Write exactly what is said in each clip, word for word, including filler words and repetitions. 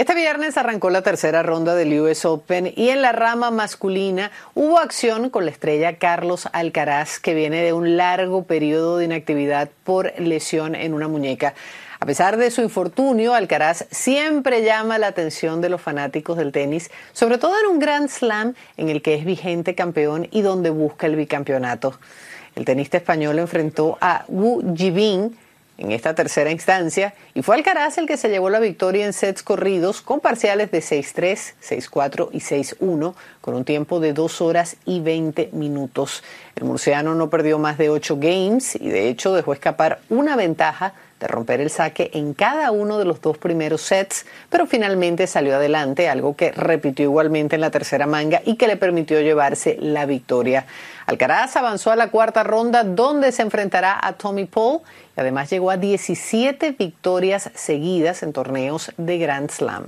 Este viernes arrancó la tercera ronda del U S Open y en la rama masculina hubo acción con la estrella Carlos Alcaraz, que viene de un largo periodo de inactividad por lesión en una muñeca. A pesar de su infortunio, Alcaraz siempre llama la atención de los fanáticos del tenis, sobre todo en un Grand Slam en el que es vigente campeón y donde busca el bicampeonato. El tenista español enfrentó a Wu Jibin en esta tercera instancia y fue Alcaraz el que se llevó la victoria en sets corridos con parciales de seis tres, seis cuatro y seis uno con un tiempo de dos horas y veinte minutos. El murciano no perdió más de ocho games y de hecho dejó escapar una ventaja de romper el saque en cada uno de los dos primeros sets, pero finalmente salió adelante, algo que repitió igualmente en la tercera manga y que le permitió llevarse la victoria. Alcaraz avanzó a la cuarta ronda, donde se enfrentará a Tommy Paul y además llegó a diecisiete victorias seguidas en torneos de Grand Slam.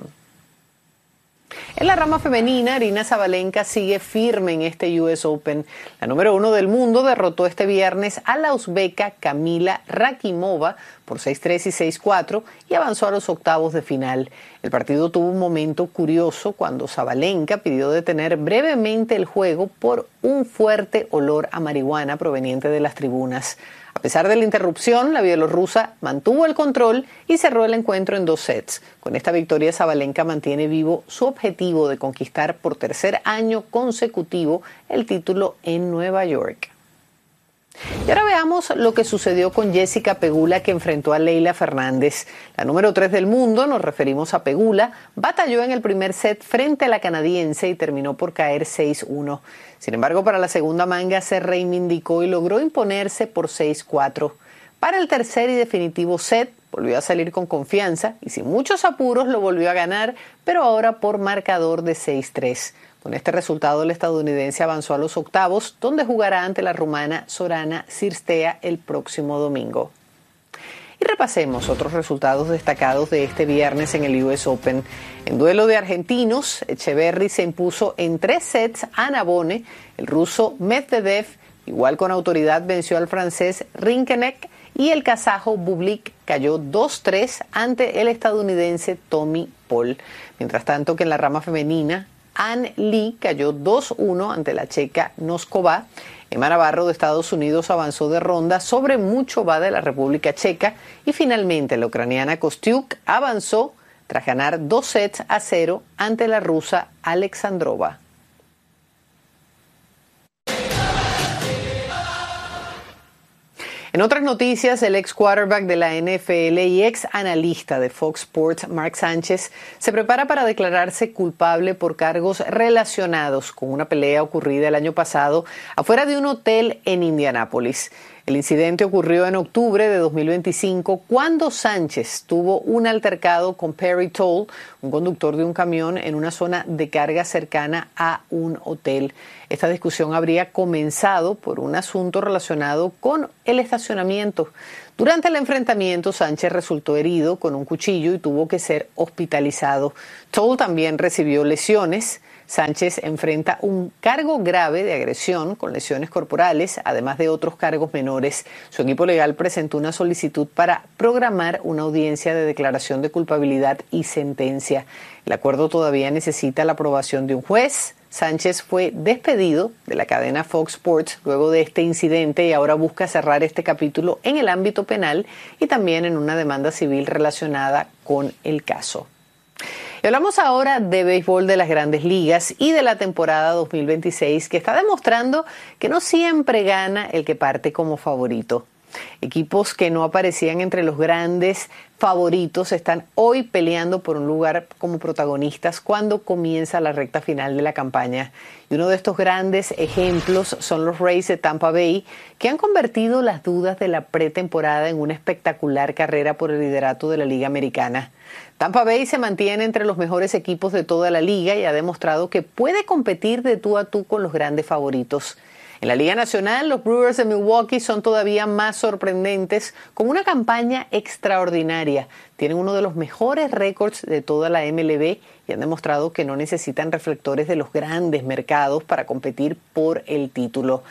En la rama femenina, Aryna Sabalenka sigue firme en este U S Open. La número uno del mundo derrotó este viernes a la uzbeka Kamila Rakimova por seis tres y seis cuatro y avanzó a los octavos de final. El partido tuvo un momento curioso cuando Sabalenka pidió detener brevemente el juego por un fuerte olor a marihuana proveniente de las tribunas. A pesar de la interrupción, la bielorrusa mantuvo el control y cerró el encuentro en dos sets. Con esta victoria, Sabalenka mantiene vivo su objetivo de conquistar por tercer año consecutivo el título en Nueva York. Y ahora veamos lo que sucedió con Jessica Pegula, que enfrentó a Leylah Fernández. La número tres del mundo, nos referimos a Pegula, batalló en el primer set frente a la canadiense y terminó por caer seis uno. Sin embargo, para la segunda manga se reivindicó y logró imponerse por seis cuatro. Para el tercer y definitivo set, volvió a salir con confianza y sin muchos apuros lo volvió a ganar, pero ahora por marcador de seis tres. Con este resultado, el estadounidense avanzó a los octavos, donde jugará ante la rumana Sorana Cirstea el próximo domingo. Y repasemos otros resultados destacados de este viernes en el U S Open. En duelo de argentinos, Echeverry se impuso en tres sets a Nabone. El ruso Medvedev, igual con autoridad, venció al francés Rinkeneck y el kazajo Bublik cayó dos tres ante el estadounidense Tommy Paul. Mientras tanto que en la rama femenina, Ann Lee cayó dos uno ante la checa Noskova. Emma Navarro de Estados Unidos avanzó de ronda sobre Muchova de la República Checa y finalmente la ucraniana Kostyuk avanzó tras ganar dos sets a cero ante la rusa Alexandrova. En otras noticias, el ex quarterback de la N F L y ex analista de Fox Sports, Mark Sánchez, se prepara para declararse culpable por cargos relacionados con una pelea ocurrida el año pasado afuera de un hotel en Indianápolis. El incidente ocurrió en octubre de dos mil veinticinco cuando Sánchez tuvo un altercado con Perry Toll, un conductor de un camión en una zona de carga cercana a un hotel. Esta discusión habría comenzado por un asunto relacionado con el estacionamiento. Durante el enfrentamiento, Sánchez resultó herido con un cuchillo y tuvo que ser hospitalizado. Toll también recibió lesiones. Sánchez enfrenta un cargo grave de agresión con lesiones corporales, además de otros cargos menores. Su equipo legal presentó una solicitud para programar una audiencia de declaración de culpabilidad y sentencia. El acuerdo todavía necesita la aprobación de un juez. Sánchez fue despedido de la cadena Fox Sports luego de este incidente y ahora busca cerrar este capítulo en el ámbito penal y también en una demanda civil relacionada con el caso. Y hablamos ahora de béisbol de las Grandes Ligas y de la temporada dos mil veintiséis, que está demostrando que no siempre gana el que parte como favorito. Equipos que no aparecían entre los grandes favoritos están hoy peleando por un lugar como protagonistas cuando comienza la recta final de la campaña. Y uno de estos grandes ejemplos son los Rays de Tampa Bay, que han convertido las dudas de la pretemporada en una espectacular carrera por el liderato de la Liga Americana. Tampa Bay se mantiene entre los mejores equipos de toda la liga y ha demostrado que puede competir de tú a tú con los grandes favoritos. En la Liga Nacional, los Brewers de Milwaukee son todavía más sorprendentes, con una campaña extraordinaria. Tienen uno de los mejores récords de toda la M L B y han demostrado que no necesitan reflectores de los grandes mercados para competir por el título.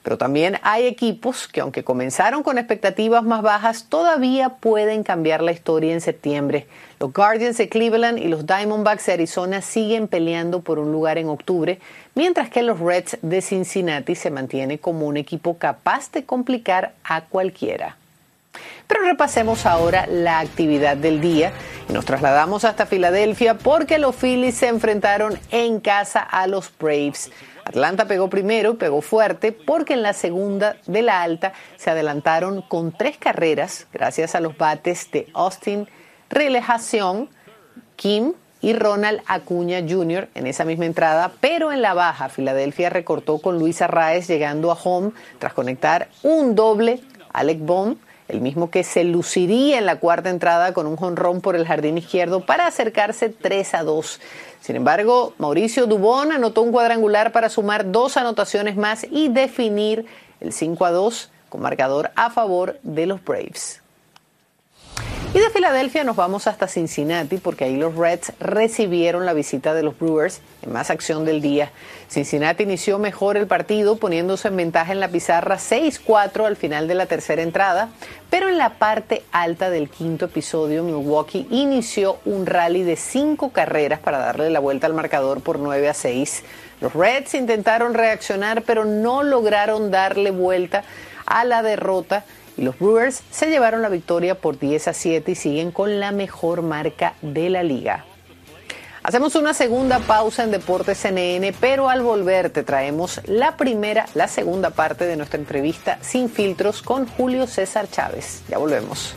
Pero también hay equipos que, aunque comenzaron con expectativas más bajas, todavía pueden cambiar la historia en septiembre. Los Guardians de Cleveland y los Diamondbacks de Arizona siguen peleando por un lugar en octubre, mientras que los Reds de Cincinnati se mantiene como un equipo capaz de complicar a cualquiera. Pero repasemos ahora la actividad del día y nos trasladamos hasta Filadelfia porque los Phillies se enfrentaron en casa a los Braves. Atlanta pegó primero, pegó fuerte, porque en la segunda de la alta se adelantaron con tres carreras gracias a los bates de Austin Relajación, Kim y Ronald Acuña junior en esa misma entrada, pero en la baja Filadelfia recortó con Luis Arraez llegando a home tras conectar un doble a Alec Bohm, el mismo que se luciría en la cuarta entrada con un jonrón por el jardín izquierdo para acercarse tres a dos. Sin embargo, Mauricio Dubón anotó un cuadrangular para sumar dos anotaciones más y definir el cinco a dos con marcador a favor de los Braves. Y de Filadelfia nos vamos hasta Cincinnati porque ahí los Reds recibieron la visita de los Brewers en más acción del día. Cincinnati inició mejor el partido poniéndose en ventaja en la pizarra seis cuatro al final de la tercera entrada, pero en la parte alta del quinto episodio Milwaukee inició un rally de cinco carreras para darle la vuelta al marcador por nueve a seis. Los Reds intentaron reaccionar pero no lograron darle vuelta a la derrota y los Brewers se llevaron la victoria por diez a siete y siguen con la mejor marca de la liga. Hacemos una segunda pausa en Deportes N N, pero al volver te traemos la primera, la segunda parte de nuestra entrevista Sin Filtros con Julio César Chávez. Ya volvemos.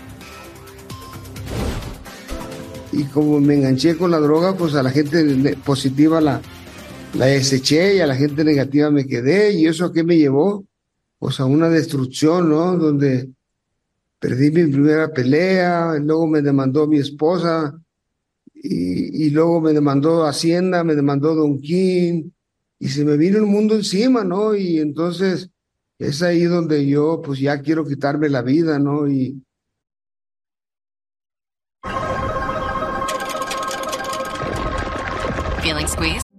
Y como me enganché con la droga, pues a la gente positiva la, la deseché y a la gente negativa me quedé. ¿Y eso a qué me llevó? Pues a una destrucción, ¿no? Donde perdí mi primera pelea, luego me demandó mi esposa, y, y luego me demandó Hacienda, me demandó Don King, y se me vino el mundo encima, ¿no? Y entonces es ahí donde yo, pues ya quiero quitarme la vida, ¿no? Y Feeling squeezed?